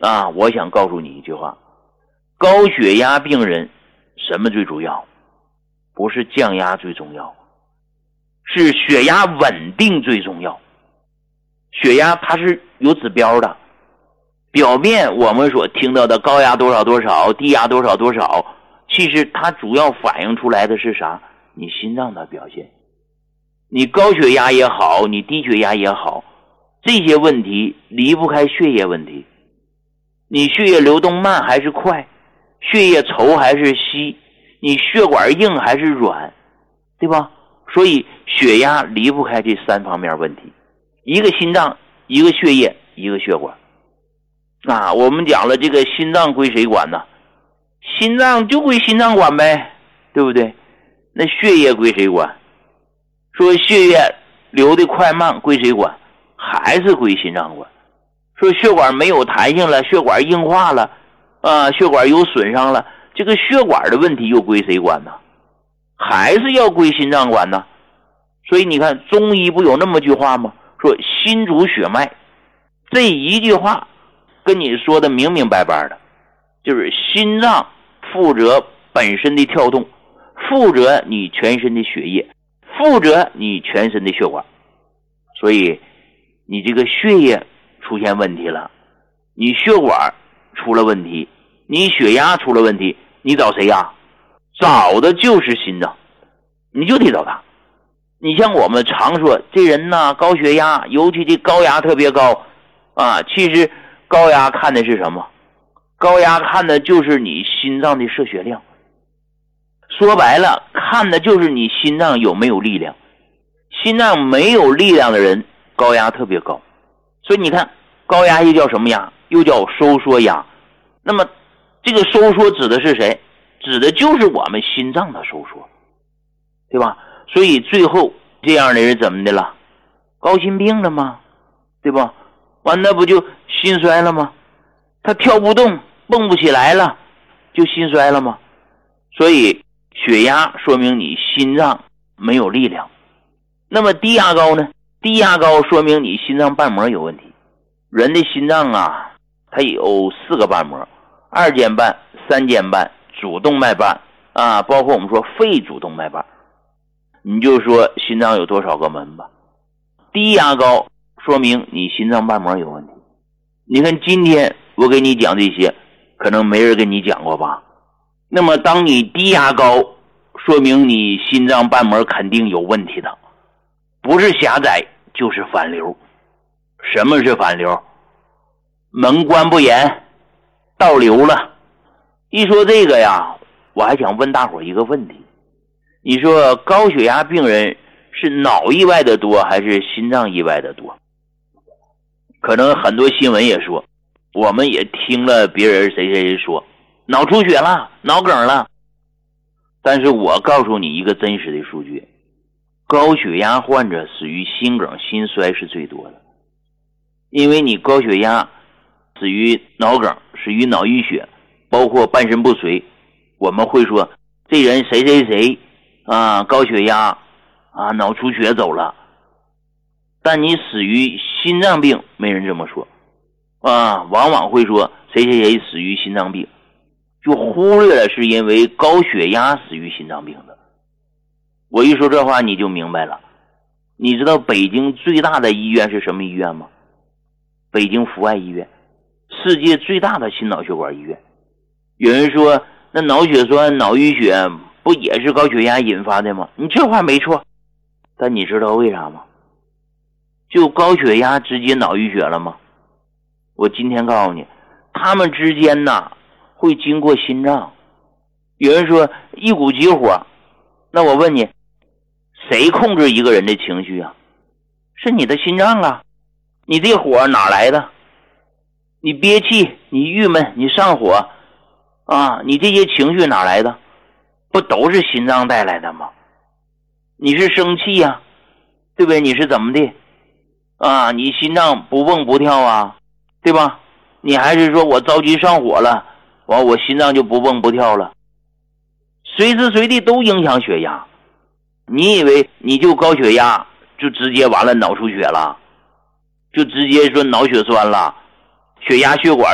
我想告诉你一句话，高血压病人什么最主要？不是降压最重要，是血压稳定最重要。血压它是有指标的，表面我们所听到的高压多少多少，低压多少多少，其实它主要反映出来的是啥？你心脏的表现。你高血压也好，你低血压也好，这些问题离不开血液问题。你血液流动慢还是快，血液稠还是稀，你血管硬还是软，对吧？所以血压离不开这3方面问题，一个心脏，一个血液，一个血管。我们讲了，这个心脏归谁管呢？心脏就归心脏管呗，对不对？那血液归谁管？说血液流的快慢归谁管？还是归心脏管。说血管没有弹性了，血管硬化了，血管有损伤了，这个血管的问题又归谁管呢？还是要归心脏管呢？所以你看中医不有那么句话吗？说心主血脉，这一句话跟你说的明明白白的，就是心脏负责本身的跳动，负责你全身的血液，负责你全身的血管。所以你这个血液出现问题了，你血管出了问题，你血压出了问题，你找谁呀？找的就是心脏，你就得找他。你像我们常说这人呢高血压，尤其这高压特别高其实高压看的是什么？高压看的就是你心脏的摄血量，说白了看的就是你心脏有没有力量。心脏没有力量的人高压特别高，所以你看高压又叫什么压？又叫收缩压。那么这个收缩指的是谁？指的就是我们心脏的收缩，对吧？所以最后这样的人怎么的了？高心病了吗？对吧？完了不就心衰了吗？他跳不动，蹦不起来了，就心衰了吗？所以血压说明你心脏没有力量。那么低压高呢？低压高说明你心脏瓣膜有问题。人的心脏它有4个瓣膜，2间瓣、3间瓣、主动脉瓣包括我们说肺主动脉瓣。你就说心脏有多少个门吧。低压高说明你心脏瓣膜有问题。你看今天我给你讲这些，可能没人跟你讲过吧。那么当你低压高，说明你心脏瓣膜肯定有问题的，不是狭窄就是反流。什么是反流？门关不严，倒流了。一说这个呀，我还想问大伙一个问题，你说高血压病人是脑意外的多还是心脏意外的多？可能很多新闻也说，我们也听了别人谁谁说脑出血了，脑梗了。但是我告诉你一个真实的数据，高血压患者死于心梗心衰是最多的。因为你高血压死于脑梗，死于脑淤血，包括半身不遂，我们会说这人谁谁谁高血压脑出血走了。但你死于心脏病没人这么说往往会说谁谁谁死于心脏病，就忽略了是因为高血压死于心脏病的。我一说这话你就明白了。你知道北京最大的医院是什么医院吗？北京阜外医院，世界最大的心脑血管医院。有人说那脑血栓脑淤血不也是高血压引发的吗？你这话没错，但你知道为啥吗？就高血压直接脑淤血了吗？我今天告诉你，他们之间会经过心脏。有人说一股急火，那我问你，谁控制一个人的情绪啊？是你的心脏啊。你这火哪来的？你憋气，你郁闷，你上火你这些情绪哪来的？不都是心脏带来的吗？你是生气呀对不对？你是怎么的你心脏不蹦不跳对吧？你还是说我着急上火了，我心脏就不蹦不跳了？随时随地都影响血压。你以为你就高血压就直接完了脑出血了，就直接说脑血栓了，血压血管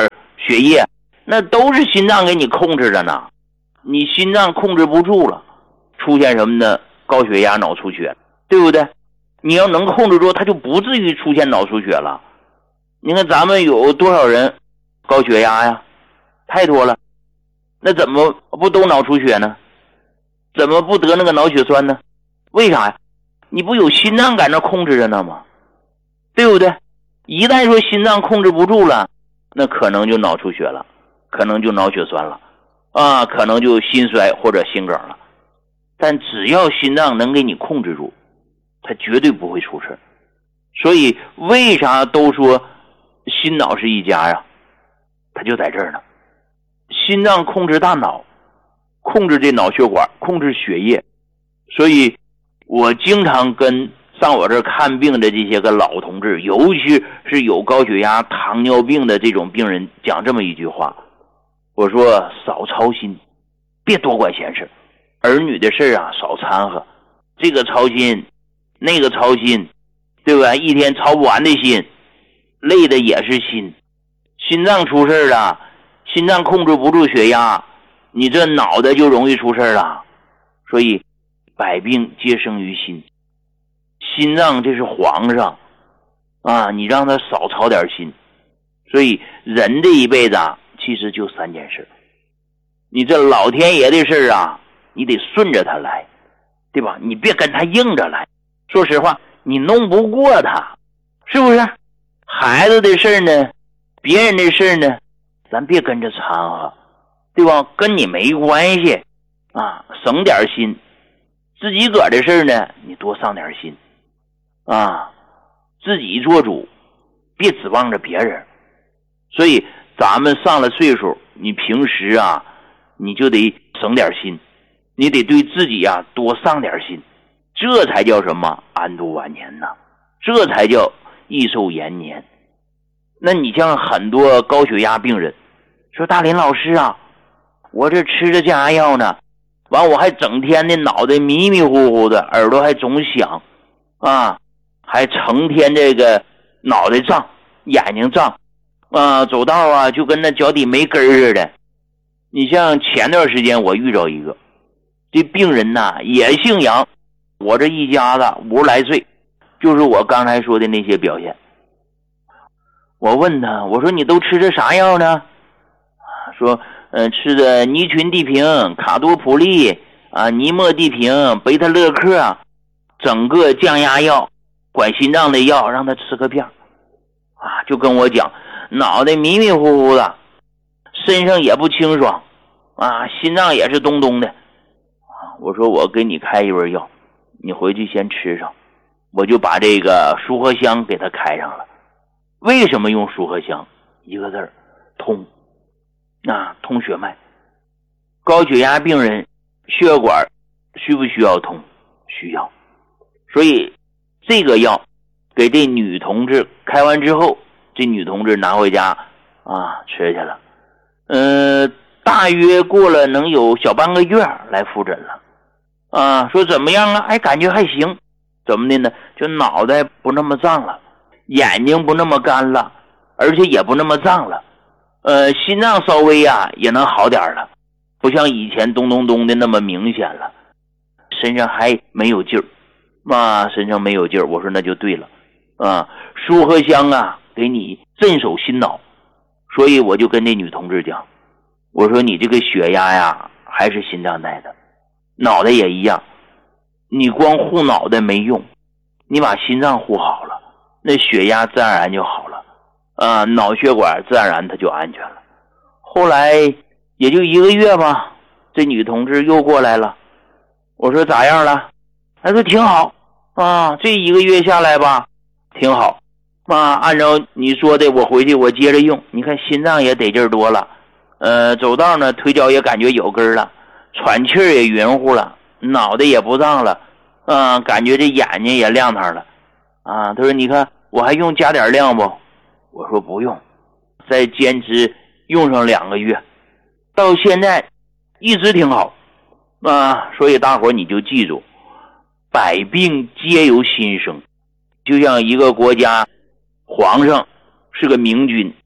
血液，那都是心脏给你控制着呢。你心脏控制不住了，出现什么呢？高血压、脑出血，对不对？你要能控制住，它就不至于出现脑出血了。你看咱们有多少人高血压呀？太多了，那怎么不都脑出血呢？怎么不得那个脑血栓呢？为啥呀？你不有心脏在那控制着呢吗？对不对？一旦说心脏控制不住了，那可能就脑出血了，可能就脑血栓了啊，可能就心衰或者心梗了。但只要心脏能给你控制住，它绝对不会出事。所以为啥都说心脑是一家呀？它就在这儿呢。心脏控制大脑，控制这脑血管，控制血液。所以我经常跟上我这儿看病的这些个老同志，尤其是有高血压、糖尿病的这种病人讲这么一句话，我说少操心，别多管闲事，儿女的事啊少掺和，这个操心那个操心，对吧？一天操不完的心，累的也是心。心脏出事了，心脏控制不住血压，你这脑袋就容易出事了。所以百病皆生于心，心脏这是皇上啊，你让他少操点心。所以人这一辈子啊，其实就3件事。你这老天爷的事啊，你得顺着他来，对吧？你别跟他硬着来。说实话，你弄不过他，是不是？孩子的事呢，别人的事呢，咱别跟着掺和，对吧？跟你没关系啊，省点心。自己个儿的事呢，你多上点心啊，自己做主，别指望着别人。所以咱们上了岁数，你平时啊，你就得省点心，你得对自己啊多上点心，这才叫什么安度晚年呢？这才叫益寿延年。那你像很多高血压病人说，大林老师啊，我这吃着降压药呢，完我还整天的脑袋迷迷糊糊的，耳朵还总响啊，还成天这个脑袋胀，眼睛胀啊，走道啊就跟那脚底没根似的。你像前段时间我遇着一个这病人呐，也姓杨，我这一家子50来岁，就是我刚才说的那些表现。我问他，我说你都吃着啥药呢？说吃的尼群地平、卡多普利啊、尼莫地平、贝塔勒克啊，整个降压药、管心脏的药，让他吃个遍啊，就跟我讲，脑袋迷迷糊糊的，身上也不清爽啊，心脏也是咚咚的啊。我说我给你开一味药，你回去先吃上。我就把这个舒和香给他开上了。为什么用舒和香？一个字儿，通啊，通血脉。高血压病人血管需不需要通？需要。所以这个药给这女同志开完之后，这女同志拿回家啊吃去了。大约过了能有小半个月来复诊了啊，说怎么样啊？哎，感觉还行。怎么的呢？就脑袋不那么胀了，眼睛不那么干了，而且也不那么胀了。心脏稍微啊也能好点了，不像以前咚咚咚的那么明显了。身上还没有劲儿啊，身上没有劲儿。我说那就对了啊，舒和香啊给你镇守心脑。所以我就跟这女同志讲，我说你这个血压呀还是心脏带的，脑袋也一样，你光护脑袋没用，你把心脏护好了，那血压自然而然就好了啊，脑血管自然而然它就安全了。后来也就1个月吧，这女同志又过来了。我说咋样了？她说挺好啊，这1个月下来吧挺好啊，按照你说的我回去我接着用。你看心脏也得劲儿多了，走道呢腿脚也感觉有根了，喘气儿也匀乎了，脑袋也不胀了啊，感觉这眼睛也亮堂了啊。他说你看我还用加点量不？我说不用，再坚持用上2个月，到现在一直挺好啊。所以大伙你就记住，百病皆由心生。就像一个国家皇上是个明君，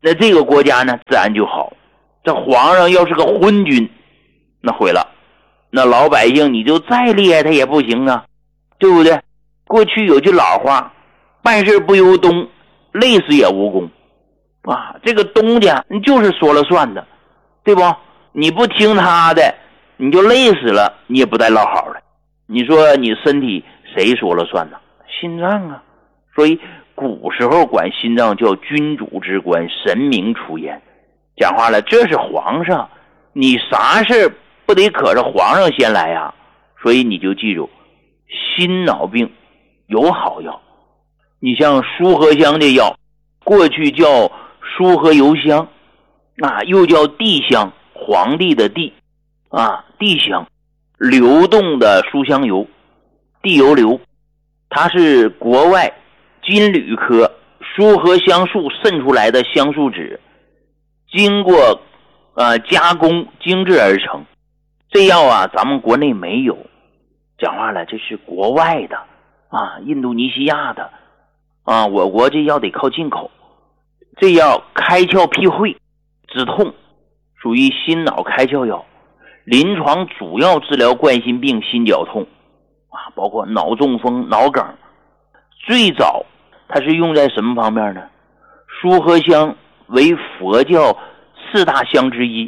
那这个国家呢自然就好。这皇上要是个昏君，那毁了，那老百姓你就再厉害他也不行啊，对不对？过去有句老话，办事不由东，累死也无功啊。这个东家你就是说了算的，对不？你不听他的，你就累死了，你也不带落好的。你说你身体谁说了算呢？心脏啊。所以古时候管心脏叫君主之官，神明出焉。讲话了，这是皇上，你啥事不得可着皇上先来呀？所以你就记住，心脑病有好药。你像舒和香这药，过去叫舒和油香又叫地香，皇帝的地地香，流动的书香油，地油流，它是国外金缕科舒和香树渗出来的香树脂，经过加工精制而成。这药咱们国内没有，讲话了，这是国外的印度尼西亚的我国这药得靠进口。这药开窍辟秽止痛，属于心脑开窍药，临床主要治疗冠心病、心绞痛包括脑中风、脑梗。最早它是用在什么方面呢？舒和香为佛教4大香之一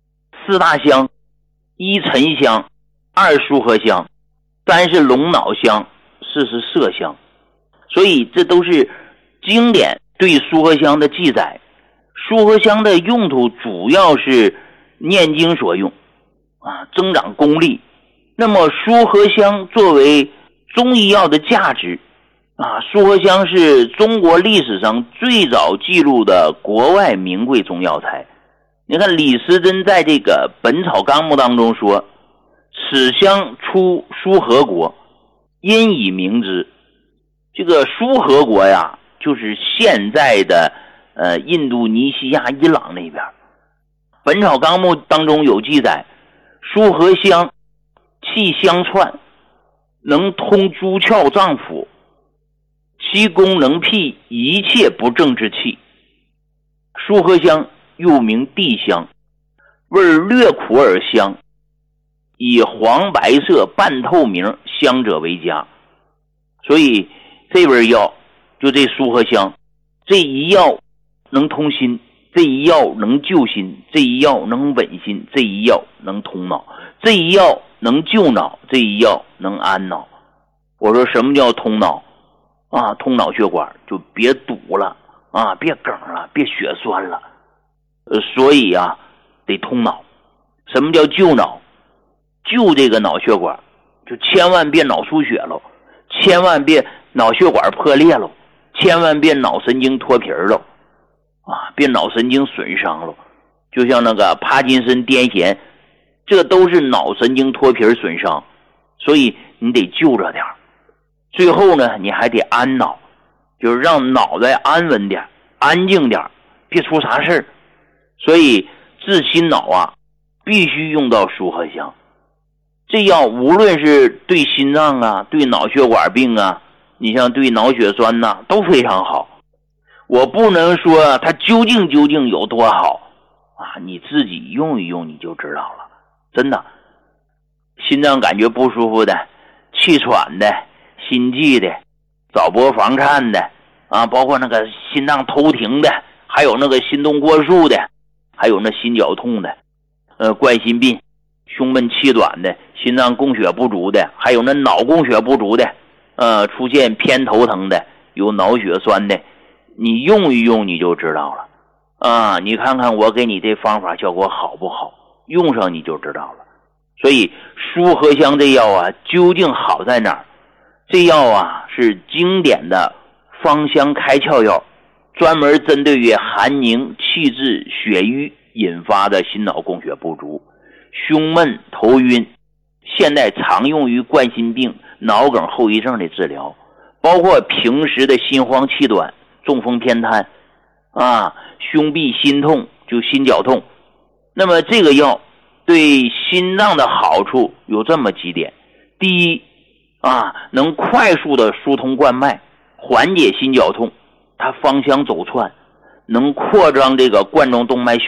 ，4大香：1沉香，2舒和香，3是龙脑香，4是麝香。所以这都是经典对舒和香的记载。舒和香的用途主要是念经所用增长功力。那么舒和香作为中医药的价值舒和香是中国历史上最早记录的国外名贵中药材。你看李时珍在这个《本草纲目》当中说，此香出舒和国，因以名之。这个舒和国呀，就是现在的印度尼西亚、伊朗那边。《本草纲目》当中有记载，舒和香气香串，能通诸窍脏腑，其功能辟一切不正之气。舒和香又名地香，味略苦而香，以黄白色半透明香者为佳。所以这味药就这舒和香，这一药能通心，这一药能救心，这一药能稳心，这一药能通脑，这一药能救脑，这一药能安脑。我说什么叫通脑通脑血管，就别堵了别梗了，别血栓了。所以得通脑。什么叫救脑？救这个脑血管，就千万别脑出血了，千万别脑血管破裂了，千万别脑神经脱皮了别脑神经损伤了。就像那个帕金森、癫痫，这都是脑神经脱皮损伤，所以你得救着点。最后呢，你还得安脑，就是让脑袋安稳点，安静点，别出啥事儿。所以治心脑必须用到舒和香。这药无论是对心脏对脑血管病你像对脑血栓都非常好。我不能说它究竟有多好你自己用一用你就知道了。真的，心脏感觉不舒服的，气喘的，心悸的，早搏房颤的包括那个心脏偷停的，还有那个心动过速的，还有那心绞痛的冠心病，胸闷气短的，心脏供血不足的，还有那脑供血不足的出现偏头疼的，有脑血栓的，你用一用你就知道了你看看我给你这方法效果好不好，用上你就知道了。所以舒和香这药究竟好在哪儿？这药是经典的芳香开窍药，专门针对于寒凝、气滞、血瘀引发的心脑供血不足、胸闷、头晕，现在常用于冠心病、脑梗后遗症的治疗，包括平时的心慌气短、中风偏瘫胸痹心痛，就心绞痛。那么这个药对心脏的好处有这么几点。第一能快速的疏通冠脉，缓解心绞痛，它芳香走窜。 能扩张这个冠状动脉血